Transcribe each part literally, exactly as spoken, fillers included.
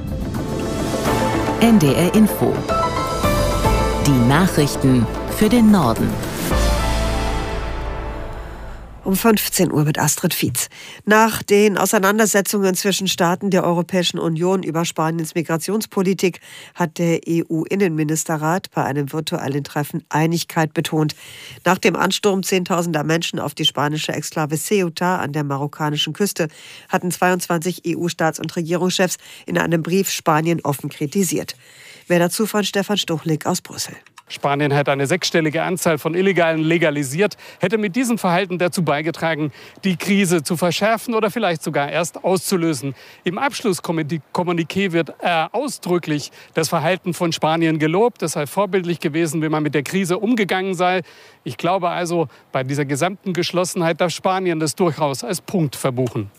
N D R Info. Die Nachrichten für den Norden. Um fünfzehn Uhr mit Astrid Fietz. Nach den Auseinandersetzungen zwischen Staaten der Europäischen Union über Spaniens Migrationspolitik hat der E U-Innenministerrat bei einem virtuellen Treffen Einigkeit betont. Nach dem Ansturm zehntausender Menschen auf die spanische Exklave Ceuta an der marokkanischen Küste hatten zweiundzwanzig E U-Staats- und Regierungschefs in einem Brief Spanien offen kritisiert. Mehr dazu von Stefan Stuchlik aus Brüssel. Spanien hätte eine sechsstellige Anzahl von Illegalen legalisiert, hätte mit diesem Verhalten dazu beigetragen, die Krise zu verschärfen oder vielleicht sogar erst auszulösen. Im Abschlusskommuniqué wird äh, ausdrücklich das Verhalten von Spanien gelobt. Es sei vorbildlich gewesen, wie man mit der Krise umgegangen sei. Ich glaube also, bei dieser gesamten Geschlossenheit darf Spanien das durchaus als Punkt verbuchen.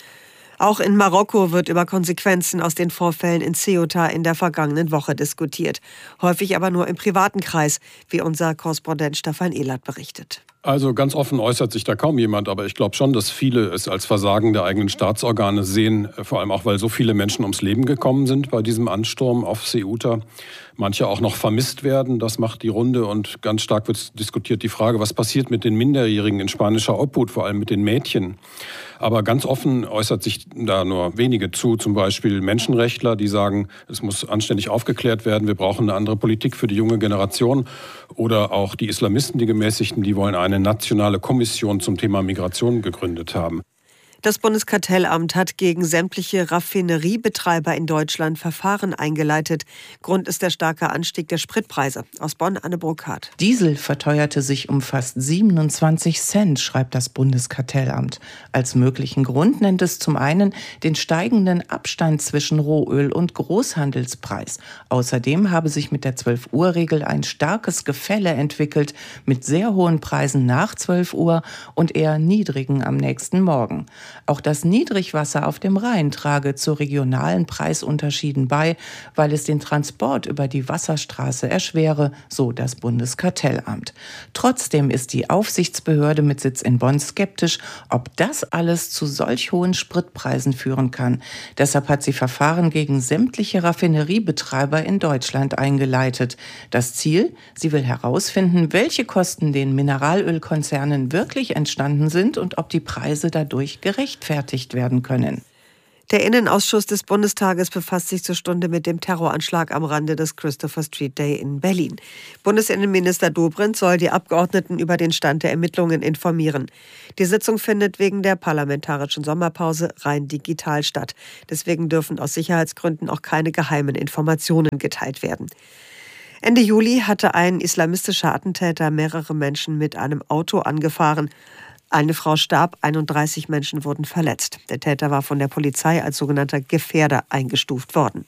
Auch in Marokko wird über Konsequenzen aus den Vorfällen in Ceuta in der vergangenen Woche diskutiert. Häufig aber nur im privaten Kreis, wie unser Korrespondent Stefan Ehlert berichtet. Also ganz offen äußert sich da kaum jemand, aber ich glaube schon, dass viele es als Versagen der eigenen Staatsorgane sehen, vor allem auch, weil so viele Menschen ums Leben gekommen sind bei diesem Ansturm auf Ceuta. Manche auch noch vermisst werden, das macht die Runde und ganz stark wird diskutiert die Frage, was passiert mit den Minderjährigen in spanischer Obhut, vor allem mit den Mädchen. Aber ganz offen äußert sich da nur wenige zu, zum Beispiel Menschenrechtler, die sagen, es muss anständig aufgeklärt werden, wir brauchen eine andere Politik für die junge Generation. Oder auch die Islamisten, die Gemäßigten, die wollen eine nationale Kommission zum Thema Migration gegründet haben. Das Bundeskartellamt hat gegen sämtliche Raffineriebetreiber in Deutschland Verfahren eingeleitet. Grund ist der starke Anstieg der Spritpreise. Aus Bonn Anne Burkhardt. Diesel verteuerte sich um fast siebenundzwanzig Cent, schreibt das Bundeskartellamt. Als möglichen Grund nennt es zum einen den steigenden Abstand zwischen Rohöl und Großhandelspreis. Außerdem habe sich mit der zwölf-Uhr-Regel ein starkes Gefälle entwickelt mit sehr hohen Preisen nach zwölf Uhr und eher niedrigen am nächsten Morgen. Auch das Niedrigwasser auf dem Rhein trage zu regionalen Preisunterschieden bei, weil es den Transport über die Wasserstraße erschwere, so das Bundeskartellamt. Trotzdem ist die Aufsichtsbehörde mit Sitz in Bonn skeptisch, ob das alles zu solch hohen Spritpreisen führen kann. Deshalb hat sie Verfahren gegen sämtliche Raffineriebetreiber in Deutschland eingeleitet. Das Ziel? Sie will herausfinden, welche Kosten den Mineralölkonzernen wirklich entstanden sind und ob die Preise dadurch gerechtfertigt werden können. Der Innenausschuss des Bundestages befasst sich zur Stunde mit dem Terroranschlag am Rande des Christopher Street Day in Berlin. Bundesinnenminister Dobrindt soll die Abgeordneten über den Stand der Ermittlungen informieren. Die Sitzung findet wegen der parlamentarischen Sommerpause rein digital statt. Deswegen dürfen aus Sicherheitsgründen auch keine geheimen Informationen geteilt werden. Ende Juli hatte ein islamistischer Attentäter mehrere Menschen mit einem Auto angefahren. Eine Frau starb, einunddreißig Menschen wurden verletzt. Der Täter war von der Polizei als sogenannter Gefährder eingestuft worden.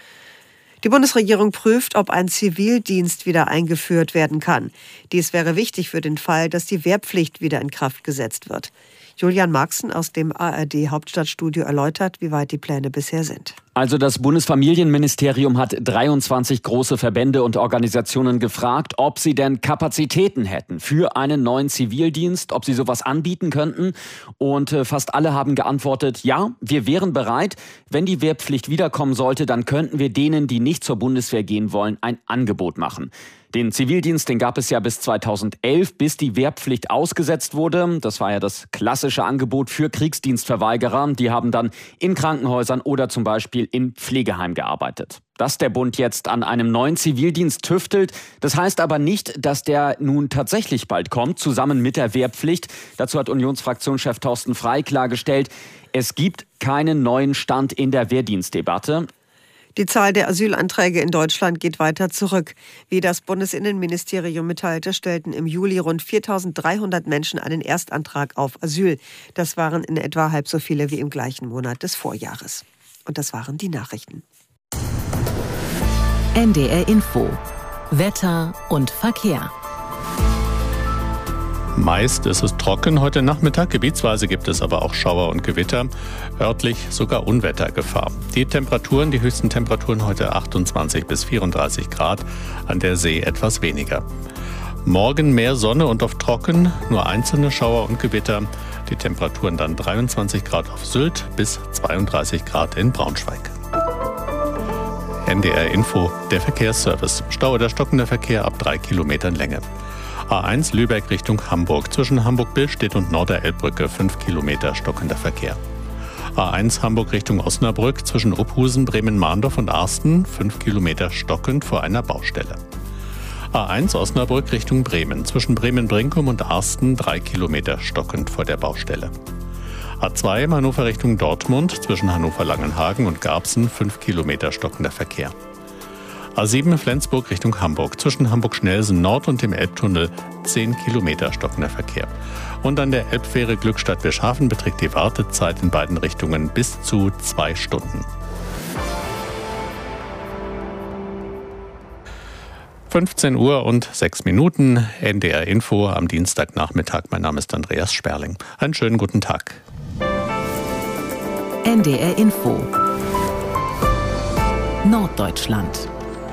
Die Bundesregierung prüft, ob ein Zivildienst wieder eingeführt werden kann. Dies wäre wichtig für den Fall, dass die Wehrpflicht wieder in Kraft gesetzt wird. Julian Marxen aus dem A R D-Hauptstadtstudio erläutert, wie weit die Pläne bisher sind. Also das Bundesfamilienministerium hat dreiundzwanzig große Verbände und Organisationen gefragt, ob sie denn Kapazitäten hätten für einen neuen Zivildienst, ob sie sowas anbieten könnten. Und fast alle haben geantwortet, ja, wir wären bereit. Wenn die Wehrpflicht wiederkommen sollte, dann könnten wir denen, die nicht zur Bundeswehr gehen wollen, ein Angebot machen. Den Zivildienst, den gab es ja bis zweitausendelf, bis die Wehrpflicht ausgesetzt wurde. Das war ja das klassische Angebot für Kriegsdienstverweigerer. Die haben dann in Krankenhäusern oder zum Beispiel in Pflegeheimen gearbeitet. Dass der Bund jetzt an einem neuen Zivildienst tüftelt, das heißt aber nicht, dass der nun tatsächlich bald kommt, zusammen mit der Wehrpflicht. Dazu hat Unionsfraktionschef Thorsten Frey klargestellt, es gibt keinen neuen Stand in der Wehrdienstdebatte. Die Zahl der Asylanträge in Deutschland geht weiter zurück. Wie das Bundesinnenministerium mitteilte, stellten im Juli rund viertausenddreihundert Menschen einen Erstantrag auf Asyl. Das waren in etwa halb so viele wie im gleichen Monat des Vorjahres. Und das waren die Nachrichten. N D R Info. Wetter und Verkehr. Meist ist es trocken heute Nachmittag, gebietsweise gibt es aber auch Schauer und Gewitter, örtlich sogar Unwettergefahr. Die Temperaturen, die höchsten Temperaturen heute achtundzwanzig bis vierunddreißig Grad, an der See etwas weniger. Morgen mehr Sonne und oft trocken, nur einzelne Schauer und Gewitter. Die Temperaturen dann dreiundzwanzig Grad auf Sylt bis zweiunddreißig Grad in Braunschweig. N D R Info, der Verkehrsservice. Stau oder stockender Verkehr ab drei Kilometern Länge. A eins Lübeck Richtung Hamburg. Zwischen Hamburg-Billstedt und Norderelbbrücke fünf Kilometer stockender Verkehr. A eins Hamburg Richtung Osnabrück. Zwischen Ophusen, Bremen-Mahndorf und Arsten fünf Kilometer stockend vor einer Baustelle. A eins Osnabrück Richtung Bremen. Zwischen Bremen-Brinkum und Arsten drei Kilometer stockend vor der Baustelle. A zwei Hannover Richtung Dortmund. Zwischen Hannover-Langenhagen und Garbsen fünf Kilometer stockender Verkehr. A sieben Flensburg Richtung Hamburg. Zwischen Hamburg-Schnelsen Nord und dem Elbtunnel zehn Kilometer stockender Verkehr. Und an der Elbfähre Glückstadt-Bischhafen beträgt die Wartezeit in beiden Richtungen bis zu zwei Stunden. fünfzehn Uhr und sechs Minuten, N D R Info am Dienstagnachmittag. Mein Name ist Andreas Sperling. Einen schönen guten Tag. N D R Info Norddeutschland.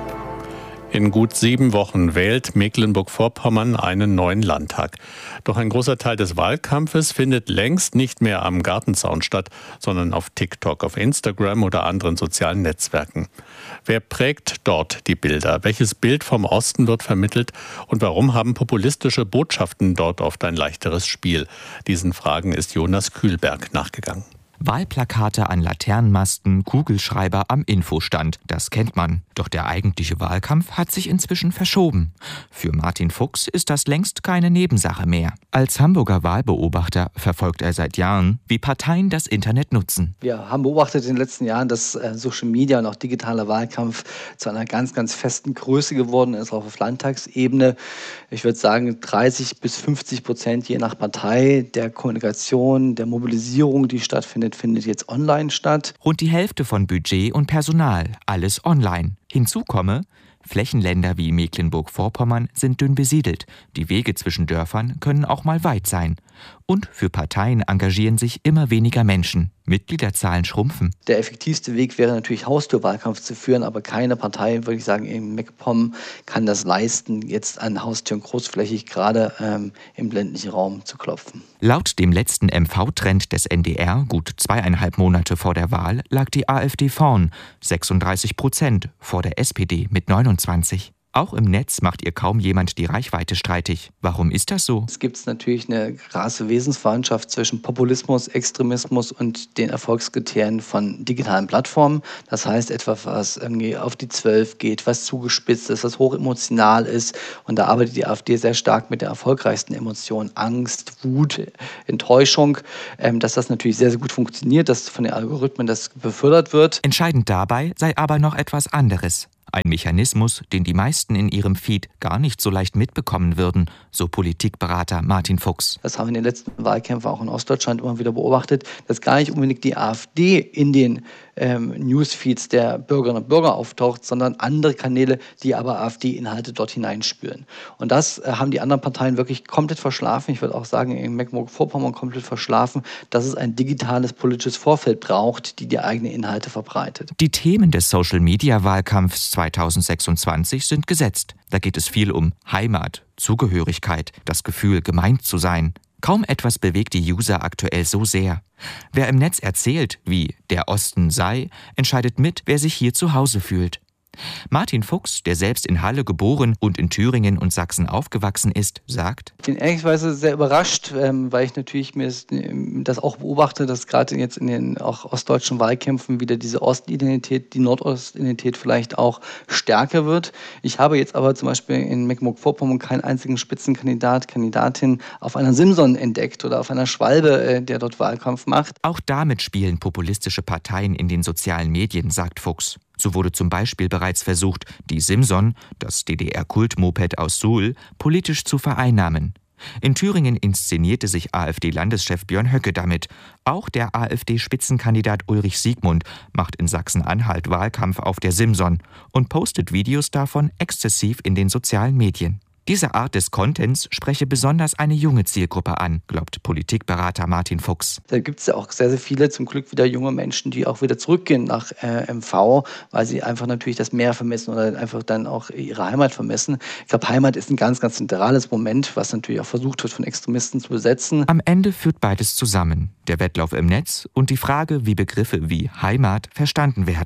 In gut sieben Wochen wählt Mecklenburg-Vorpommern einen neuen Landtag. Doch ein großer Teil des Wahlkampfes findet längst nicht mehr am Gartenzaun statt, sondern auf TikTok, auf Instagram oder anderen sozialen Netzwerken. Wer prägt dort die Bilder? Welches Bild vom Osten wird vermittelt? Und warum haben populistische Botschaften dort oft ein leichteres Spiel? Diesen Fragen ist Jonas Kühlberg nachgegangen. Wahlplakate an Laternenmasten, Kugelschreiber am Infostand, das kennt man. Doch der eigentliche Wahlkampf hat sich inzwischen verschoben. Für Martin Fuchs ist das längst keine Nebensache mehr. Als Hamburger Wahlbeobachter verfolgt er seit Jahren, wie Parteien das Internet nutzen. Wir haben beobachtet in den letzten Jahren, dass Social Media und auch digitaler Wahlkampf zu einer ganz, ganz festen Größe geworden ist, auch auf Landtagsebene. Ich würde sagen, dreißig bis fünfzig Prozent je nach Partei der Kommunikation, der Mobilisierung, die stattfindet, findet jetzt online statt. Rund die Hälfte von Budget und Personal, alles online. Hinzu komme, Flächenländer wie Mecklenburg-Vorpommern sind dünn besiedelt. Die Wege zwischen Dörfern können auch mal weit sein. Und für Parteien engagieren sich immer weniger Menschen. Mitgliederzahlen schrumpfen. Der effektivste Weg wäre natürlich, Haustürwahlkampf zu führen, aber keine Partei, würde ich sagen, in MacPom kann das leisten, jetzt an Haustüren großflächig gerade ähm, im ländlichen Raum zu klopfen. Laut dem letzten M V-Trend des N D R, gut zweieinhalb Monate vor der Wahl, lag die AfD vorn, sechsunddreißig Prozent, vor der S P D mit neunundzwanzig. Auch im Netz macht ihr kaum jemand die Reichweite streitig. Warum ist das so? Es gibt natürlich eine krasse Wesensverwandtschaft zwischen Populismus, Extremismus und den Erfolgskriterien von digitalen Plattformen. Das heißt, etwas, was irgendwie auf die Zwölf geht, was zugespitzt ist, was hochemotional ist. Und da arbeitet die AfD sehr stark mit der erfolgreichsten Emotion, Angst, Wut, Enttäuschung. Ähm, dass das natürlich sehr, sehr gut funktioniert, dass von den Algorithmen das befördert wird. Entscheidend dabei sei aber noch etwas anderes. Ein Mechanismus, den die meisten in ihrem Feed gar nicht so leicht mitbekommen würden, so Politikberater Martin Fuchs. Das haben wir in den letzten Wahlkämpfen auch in Ostdeutschland immer wieder beobachtet, dass gar nicht unbedingt die AfD in den ähm, Newsfeeds der Bürgerinnen und Bürger auftaucht, sondern andere Kanäle, die aber AfD-Inhalte dort hineinspülen. Und das äh, haben die anderen Parteien wirklich komplett verschlafen. Ich würde auch sagen, in Mecklenburg-Vorpommern komplett verschlafen, dass es ein digitales politisches Vorfeld braucht, die die eigenen Inhalte verbreitet. Die Themen des Social-Media-Wahlkampfs zweitausendsechsundzwanzig sind gesetzt. Da geht es viel um Heimat, Zugehörigkeit, das Gefühl, gemeint zu sein. Kaum etwas bewegt die User aktuell so sehr. Wer im Netz erzählt, wie der Osten sei, entscheidet mit, wer sich hier zu Hause fühlt. Martin Fuchs, der selbst in Halle geboren und in Thüringen und Sachsen aufgewachsen ist, sagt: Ich bin ehrlicherweise sehr überrascht, ähm, weil ich natürlich mir das, das auch beobachte, dass gerade jetzt in den auch ostdeutschen Wahlkämpfen wieder diese Ostidentität, die Nordostidentität vielleicht auch stärker wird. Ich habe jetzt aber zum Beispiel in Mecklenburg-Vorpommern keinen einzigen Spitzenkandidat, Kandidatin auf einer Simson entdeckt oder auf einer Schwalbe, äh, der dort Wahlkampf macht. Auch damit spielen populistische Parteien in den sozialen Medien, sagt Fuchs. So wurde zum Beispiel bereits versucht, die Simson, das D D R-Kultmoped aus Suhl, politisch zu vereinnahmen. In Thüringen inszenierte sich AfD-Landeschef Björn Höcke damit. Auch der AfD-Spitzenkandidat Ulrich Siegmund macht in Sachsen-Anhalt Wahlkampf auf der Simson und postet Videos davon exzessiv in den sozialen Medien. Diese Art des Contents spreche besonders eine junge Zielgruppe an, glaubt Politikberater Martin Fuchs. Da gibt es ja auch sehr, sehr viele, zum Glück wieder junge Menschen, die auch wieder zurückgehen nach äh, M V, weil sie einfach natürlich das Meer vermissen oder einfach dann auch ihre Heimat vermissen. Ich glaube, Heimat ist ein ganz, ganz zentrales Moment, was natürlich auch versucht wird, von Extremisten zu besetzen. Am Ende führt beides zusammen. Der Wettlauf im Netz und die Frage, wie Begriffe wie Heimat verstanden werden.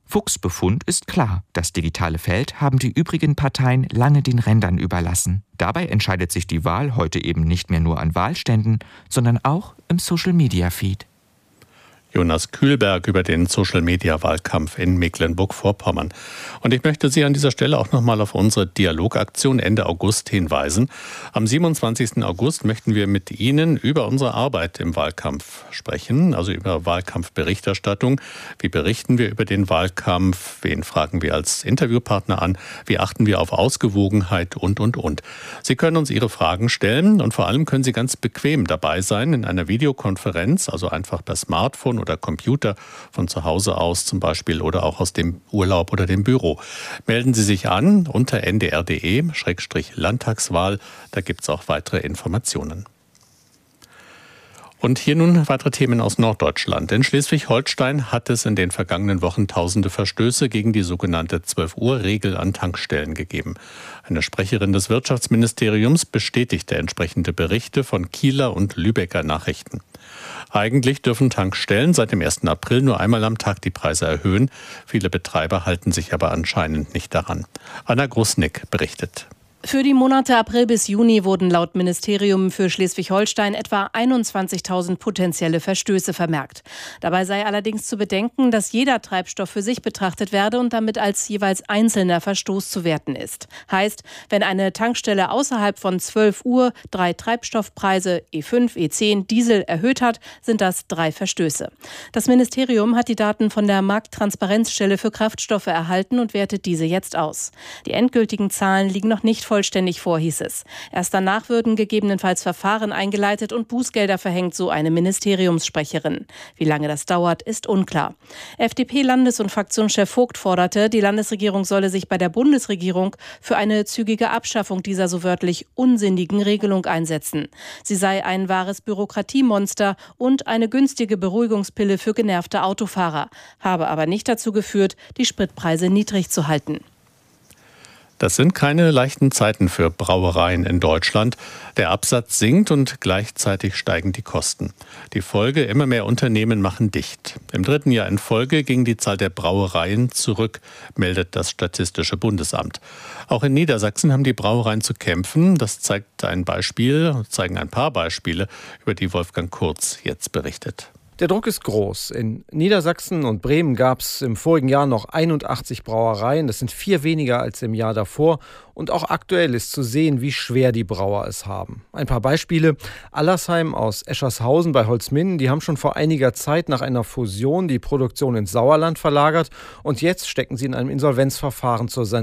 Fuchs' Befund ist klar. Das digitale Feld haben die übrigen Parteien lange den Rändern überlassen. Dabei entscheidet sich die Wahl heute eben nicht mehr nur an Wahlständen, sondern auch im Social-Media-Feed. Jonas Kühlberg über den Social-Media-Wahlkampf in Mecklenburg-Vorpommern. Und ich möchte Sie an dieser Stelle auch nochmal auf unsere Dialogaktion Ende August hinweisen. Am siebenundzwanzigsten August möchten wir mit Ihnen über unsere Arbeit im Wahlkampf sprechen, also über Wahlkampfberichterstattung. Wie berichten wir über den Wahlkampf? Wen fragen wir als Interviewpartner an? Wie achten wir auf Ausgewogenheit und, und, und. Sie können uns Ihre Fragen stellen und vor allem können Sie ganz bequem dabei sein in einer Videokonferenz, also einfach per Smartphone oder Computer von zu Hause aus zum Beispiel oder auch aus dem Urlaub oder dem Büro. Melden Sie sich an unter n d r punkt d e Schrägstrich Landtagswahl. Da gibt es auch weitere Informationen. Und hier nun weitere Themen aus Norddeutschland. In Schleswig-Holstein hat es in den vergangenen Wochen tausende Verstöße gegen die sogenannte zwölf-Uhr-Regel an Tankstellen gegeben. Eine Sprecherin des Wirtschaftsministeriums bestätigte entsprechende Berichte von Kieler und Lübecker Nachrichten. Eigentlich dürfen Tankstellen seit dem ersten April nur einmal am Tag die Preise erhöhen. Viele Betreiber halten sich aber anscheinend nicht daran. Anna Grusnick berichtet. Für die Monate April bis Juni wurden laut Ministerium für Schleswig-Holstein etwa einundzwanzigtausend potenzielle Verstöße vermerkt. Dabei sei allerdings zu bedenken, dass jeder Treibstoff für sich betrachtet werde und damit als jeweils einzelner Verstoß zu werten ist. Heißt, wenn eine Tankstelle außerhalb von zwölf Uhr drei Treibstoffpreise E fünf, E zehn, Diesel erhöht hat, sind das drei Verstöße. Das Ministerium hat die Daten von der Markttransparenzstelle für Kraftstoffe erhalten und wertet diese jetzt aus. Die endgültigen Zahlen liegen noch nicht vollständig vor, hieß es. Erst danach würden gegebenenfalls Verfahren eingeleitet und Bußgelder verhängt, so eine Ministeriumssprecherin. Wie lange das dauert, ist unklar. F D P-Landes- und Fraktionschef Vogt forderte, die Landesregierung solle sich bei der Bundesregierung für eine zügige Abschaffung dieser so wörtlich unsinnigen Regelung einsetzen. Sie sei ein wahres Bürokratiemonster und eine günstige Beruhigungspille für genervte Autofahrer, habe aber nicht dazu geführt, die Spritpreise niedrig zu halten. Das sind keine leichten Zeiten für Brauereien in Deutschland. Der Absatz sinkt und gleichzeitig steigen die Kosten. Die Folge: immer mehr Unternehmen machen dicht. Im dritten Jahr in Folge ging die Zahl der Brauereien zurück, meldet das Statistische Bundesamt. Auch in Niedersachsen haben die Brauereien zu kämpfen. Das zeigt ein Beispiel, zeigen ein paar Beispiele, über die Wolfgang Kurz jetzt berichtet. Der Druck ist groß. In Niedersachsen und Bremen gab es im vorigen Jahr noch einundachtzig Brauereien. Das sind vier weniger als im Jahr davor. Und auch aktuell ist zu sehen, wie schwer die Brauer es haben. Ein paar Beispiele. Allersheim aus Eschershausen bei Holzminden, die haben schon vor einiger Zeit nach einer Fusion die Produktion ins Sauerland verlagert. Und jetzt stecken sie in einem Insolvenzverfahren zur Sanierung